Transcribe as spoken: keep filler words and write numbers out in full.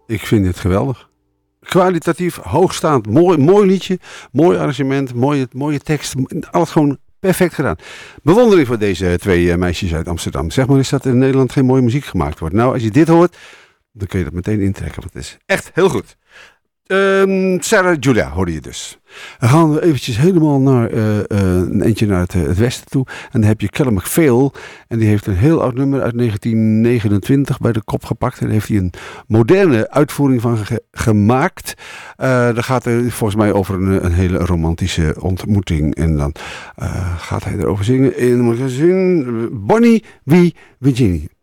Ik vind het geweldig. Kwalitatief, hoogstaand, mooi, mooi liedje, mooi arrangement, mooie, mooie tekst. Alles gewoon perfect gedaan. Bewondering voor deze twee uh, meisjes uit Amsterdam. Zeg maar eens dat er in Nederland geen mooie muziek gemaakt wordt. Nou, als je dit hoort, dan kun je dat meteen intrekken. Want het is echt heel goed. Um, Sarah Julia hoorde je dus. Dan gaan we eventjes helemaal naar uh, uh, een eentje naar het, uh, het westen toe. En dan heb je Callum McPhail. En die heeft een heel oud nummer uit negentien negenentwintig bij de kop gepakt. En daar heeft hij een moderne uitvoering van ge- gemaakt. Uh, daar gaat het volgens mij over een, een hele romantische ontmoeting. En dan uh, gaat hij erover zingen in een magazine. Bonnie wie Virginie.